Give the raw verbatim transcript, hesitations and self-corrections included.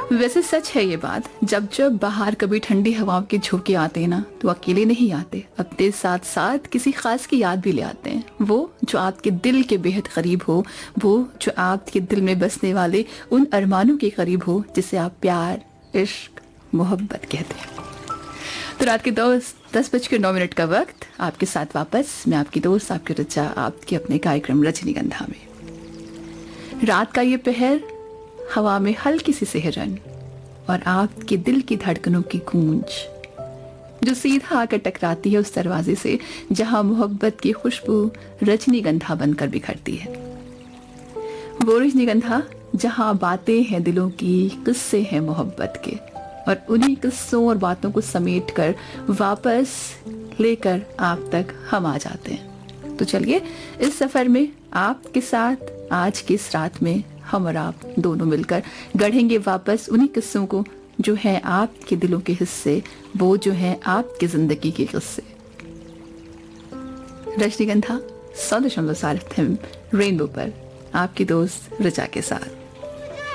वैसे सच है ये बात, जब जब बाहर कभी ठंडी हवाओं के झोंके आते हैं ना, तो अकेले नहीं आते, अपने साथ साथ किसी खास की याद भी ले आते हैं। वो जो आपके दिल के बेहद करीब हो, वो जो आपके दिल में बसने वाले उन अरमानों के करीब हो जिसे आप प्यार, इश्क, मोहब्बत कहते हैं। तो रात के दोस्त दस बज के नौ मिनट का वक्त, आपके साथ वापस मैं आपकी दोस्त, आपकी रचा, आपके अपने कार्यक्रम रजनीगंधा में। रात का ये पहर, हवा में हल्की सी सिहरन और आपके दिल की धड़कनों की गूंज जो सीधा आकर टकराती है उस दरवाजे से जहां मोहब्बत की खुशबू रजनीगंधा बनकर बिखरती है। वो रजनीगंधा जहां बातें हैं दिलों की, किस्से हैं मोहब्बत के, और उन्हीं किस्सों और बातों को समेट कर वापस लेकर आप तक हम आ जाते हैं। तो चलिए इस सफर में आपके साथ आज की इस रात में हम और आप दोनों मिलकर गढ़ेंगे वापस उन्हीं किस्सों को जो है आपके दिलों के हिस्से, वो जो है आपकी जिंदगी के किस्से। रजनीगंधा सौ दशमलव सात एफ एम रेनबो पर आपकी दोस्त रचा के साथ।